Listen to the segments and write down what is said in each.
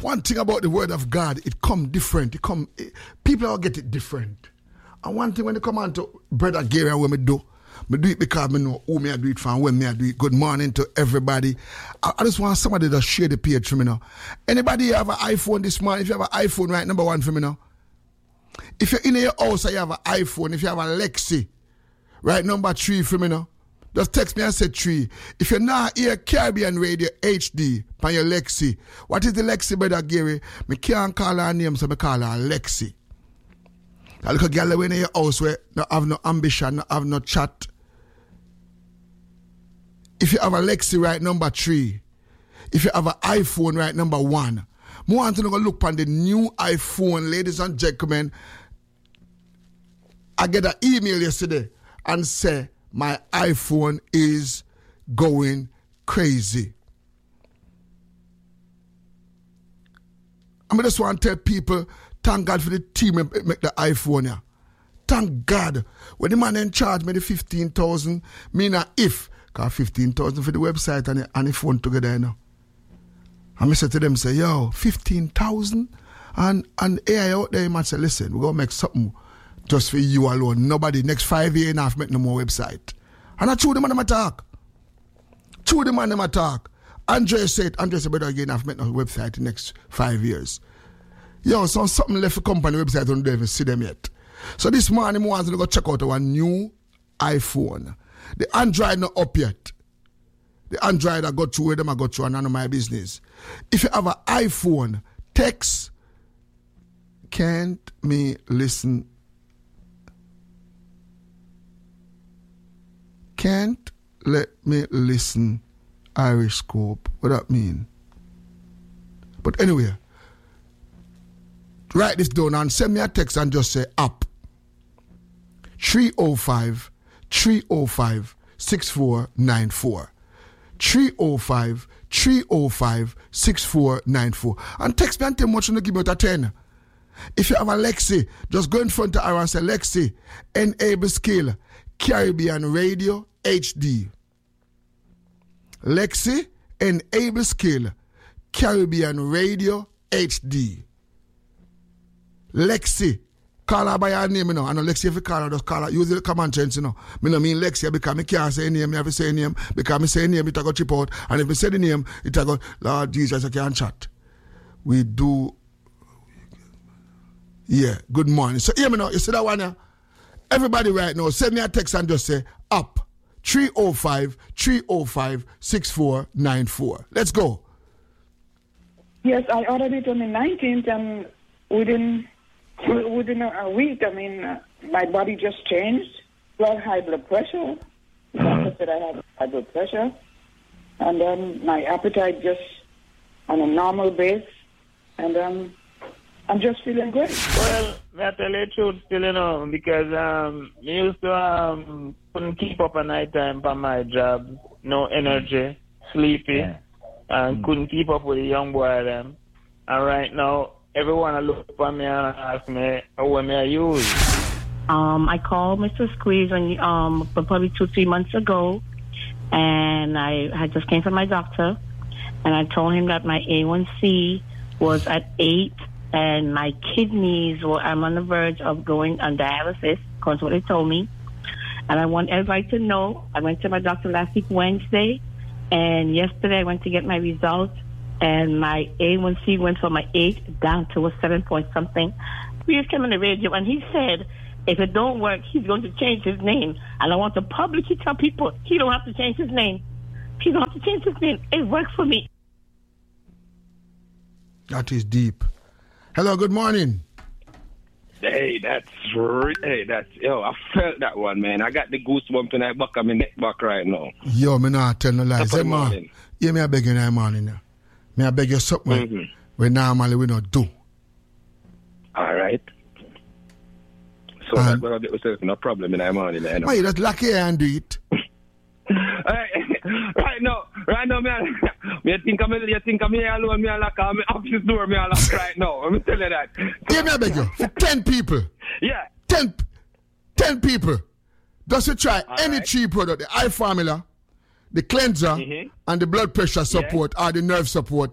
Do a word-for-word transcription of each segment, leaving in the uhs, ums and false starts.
one thing about the word of God, it come different. It come, it, people all get it different. And one thing when they come on to Brother Gary, what me do, me do it because me know who me I do it for and when me I do it. Good morning to everybody. I, I just want somebody to share the page for me now. Anybody have an iPhone this morning? If you have an iPhone, right, number one for me now. If you're in your house and you have an iPhone, if you have a Lexi, right, number three for me now. Just text me and say three. If you're not here, Caribbean Radio H D on your Lexi. What is the Lexi, Brother Gary? Me can't call her name, so me call her Lexi. I look a girl in your house where no have no ambition, no have no chat. If you have a Lexi, right, number three. If you have an iPhone, right, number one. I want to look on the new iPhone, ladies and gentlemen. I get an email yesterday and say my iPhone is going crazy. I just want to tell people, thank God for the team that make the iPhone here. Thank God. When the man in charge me the fifteen thousand, me not if, because fifteen thousand for the website and the, and the phone together, you know. And I said to them, say, yo, fifteen thousand? And, and A I out there, man say, listen, we're going to make something just for you alone. Nobody, next five years and a half, make no more website. And I chew them on them talk. Chew them on them talk. Andre said, Andre said, better again, I've made no website the next five years. Yo, so something left for company website, I don't even see them yet. So this morning, I want to go check out our new iPhone. The Android not up yet. The Android I got through with them, I got through, and none of my business. If you have an iPhone, text, can't me listen? Can't let me listen Irish Scope. What that mean? But anyway, write this down and send me a text and just say up. three oh five, three oh five, six four nine four. three oh five, three oh five, six four nine four. And text me and tell me what you give me out of ten. If you have a Lexi, just go in front of her and say, Lexi, enable skill, Caribbean Radio H D. Lexi, enable skill, Caribbean Radio H D. Lexi, call her by her name, you know. I know Lexi, if you call her, just call her. Use the common sense, you know. I don't mean Lexi because I can't say name, I have to say name. Because I say name, it will chip out. And if I say the name, it will go, Lord Jesus, I can't chat. We do. Yeah, good morning. So, hear me now. You see that one here? Everybody right now, send me a text and just say, up. three oh five, three oh five, six four nine four. Let's go. Yes, I ordered it on the nineteenth, and within within a week, I mean, uh, my body just changed. Blood, high blood pressure. The doctor said I have high blood pressure. And then my appetite just on a normal base. And um, I'm just feeling great. Well, I tell you the truth still, you know, because um, I used to um, couldn't keep up at night time for my job. No energy, sleepy, yeah. and mm. couldn't keep up with the young boy them. And right now, everyone look for me and ask me what may I use. Um, I called Mister Squeeze on, um, probably two, three months ago, and I had just came from my doctor, and I told him that my A one C was at eight, and my kidneys were, I'm on the verge of going on dialysis, because what they told me. And I want everybody to know, I went to my doctor last week, Wednesday, and yesterday I went to get my results, and my A one C went from my eight down to a seven point something. We just came on the radio, and he said, if it don't work, he's going to change his name. And I want to publicly tell people he don't have to change his name. He don't have to change his name. It worked for me. That is deep. Hello, good morning. Hey, that's hey, that's yo. I felt that one, man. I got the goosebumps in my back of my neck back right now. Yo, me not tell no lies. Hey, man, yeah, me I beg you in the morning now. Me I beg you something mm-hmm. we normally we not do. All right. So and that's what I get myself no problem in the morning. You know? Why you just lucky and do it? right, right now, right now, man. Me think I'm you think I'm here alone. Me lock my office door. Me lock right now. Let me tell you that. Yeah, me I beg you. For ten people. Yeah. Ten, ten people. Just to try all any right. three product: the eye formula, the cleanser, mm-hmm. and the blood pressure support yeah. or the nerve support.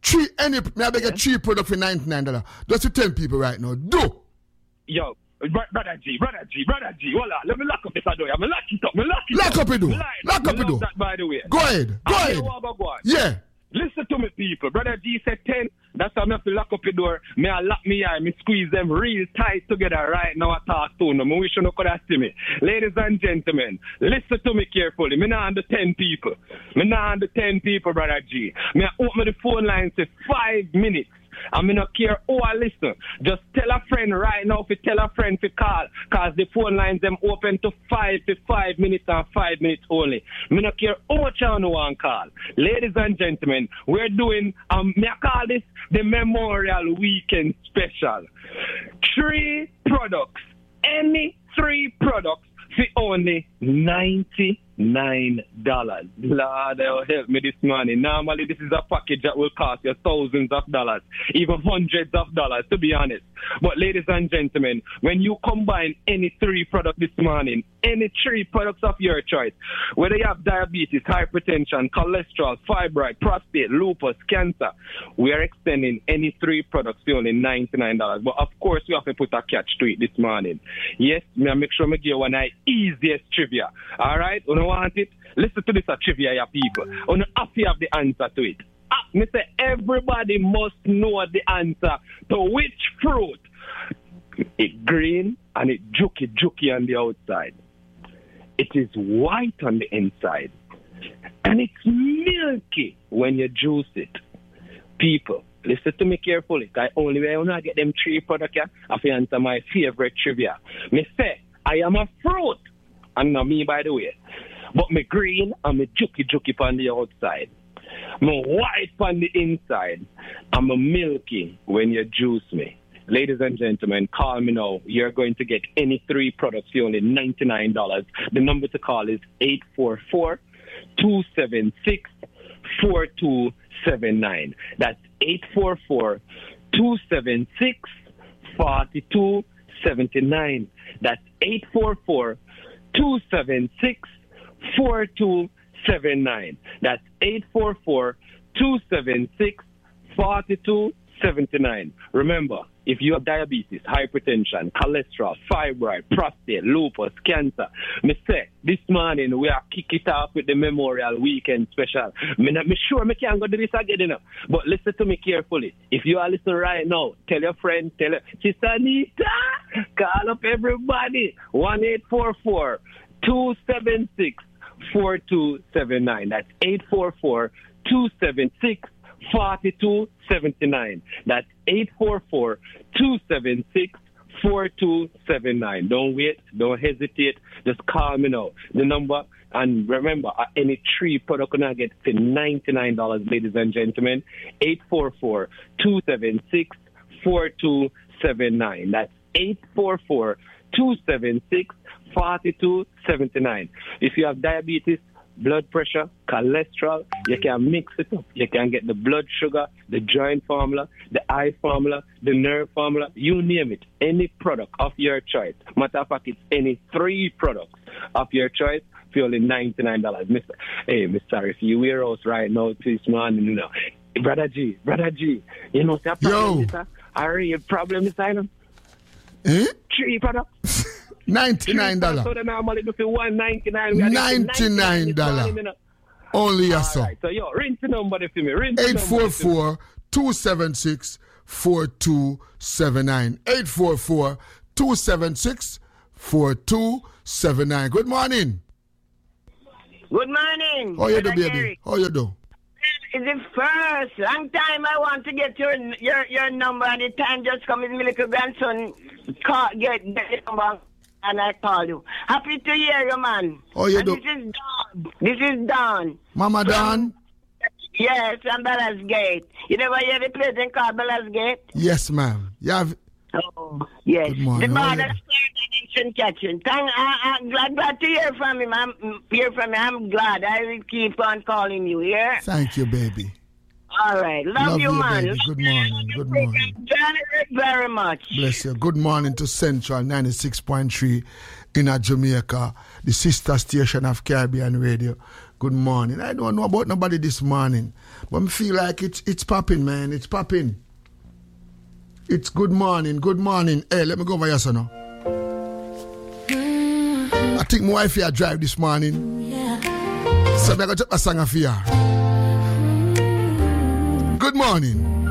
Three, any, may I beg a three product for ninety-nine dollars. Just to ten people right now. Do. Yo, brother G, brother G, brother G, hold on. Let me lock up this door. I'm lock it up. Me lock it lock up. Up it door. Lock up it door. That, by the way. Go ahead. Go I ahead. Yeah. Listen to me, people. Brother G said ten. That's why I have to lock up the door. Me I lock me eye. Me squeeze them real tight together right now. I talk to them. I wish you could have seen me. Ladies and gentlemen, listen to me carefully. Me not under ten people. Me not under ten people, Brother G. Me I open the phone line say five minutes. I mean, not care who I listen. Just tell a friend right now if you tell a friend to call, because the phone lines them open to five to five minutes and five minutes only. I not care how much I want to call. Ladies and gentlemen, we're doing, um, may I call this the Memorial Weekend Special. Three products, any three products for only ninety-nine dollars. Lord, help me this morning. Normally, this is a package that will cost you thousands of dollars, even hundreds of dollars, to be honest. But ladies and gentlemen, when you combine any three products this morning, any three products of your choice, whether you have diabetes, hypertension, cholesterol, fibroid, prostate, lupus, cancer, we are extending any three products for only ninety-nine dollars. But of course, we have to put a catch to it this morning. Yes, me I make sure I give you one of the easiest trivia. All right? You don't want it? Listen to this a trivia, ya people. You don't have to have the answer to it. Ah, me say everybody must know the answer to which fruit. It green and it juky juky on the outside. It is white on the inside. And it's milky when you juice it. People, listen to me carefully. Because only way I get them three products here, I have to answer my favorite trivia. Me say, I am a fruit. And not me, by the way. But me green and me juky juky on the outside. Me white on the inside. And me milky when you juice me. Ladies and gentlemen, call me now. You're going to get any three products for only ninety-nine dollars. The number to call is eight four four, two seven six, four two seven nine. That's eight four four, two seven six, four two seven nine. That's eight four four, two seven six, four two seven nine. That's eight four four, two seven six, four two seven nine. Remember, if you have diabetes, hypertension, cholesterol, fibroid, prostate, lupus, cancer, me say, this morning we are kick it off with the Memorial Weekend Special. Me, not, me sure me can't go do this again, you know. But listen to me carefully. If you are listening right now, tell your friend, tell her, Sister Anita, call up everybody, one eight four four, two seven six, four two seven nine. That's eight four four, two seven six, four two seven nine. That's eight four four, two seven six, four two seven nine. Don't wait. Don't hesitate. Just call me now. The number, and remember, uh, any three product gonna get to ninety-nine dollars, ladies and gentlemen. eight four four, two seven six, four two seven nine. That's eight four four, two seven six, four two seven nine. If you have diabetes, blood pressure, cholesterol, you can mix it up. You can get the blood sugar, the joint formula, the eye formula, the nerve formula, you name it. Any product of your choice. Matter of fact, it's any three products of your choice for only ninety-nine dollars. Mister Hey, Mister Sorry, if you wear us right now this morning, you know. Brother G, Brother G, you know that problem is a, a real problem is I know. Eh? Three products. ninety-nine dollars. So they normally do for one ninety-nine. ninety-nine dollars. Only yes, sir. Right, so yo, rinse the number for me. Rinse eight four four, two seven six, four two seven nine. eight four four, two seven six, four two seven nine. Good morning. Good morning. How you do, baby? Eric. How you do? It's the first long time I want to get your your your number, and the time just come with my little grandson call, get, get the number, and I call you. Happy to hear you, man. How you and do? This is Dawn. This is Dawn. Mama Dawn? Yes, from Bellas Gate. You never hear the place in called Bellas Gate? Yes, ma'am. You have... Oh, yes. Good morning. The border and catching. Thank, I, I'm glad, glad to hear from him. I'm hear from him. I'm glad. I will keep on calling you. Yeah. Thank you, baby. All right. Love, Love you, you, man. baby. Good morning. Good morning. Very, very much. Bless you. Good morning to Central ninety-six point three in Jamaica, the sister station of Caribbean Radio. Good morning. I don't know about nobody this morning, but I feel like it's it's popping, man. It's popping. It's good morning. Good morning. Hey, let me go over here, son. Mm-hmm. I think my wife here drive this morning. Yeah. So I'm going to take a song of here. Mm-hmm. Good morning.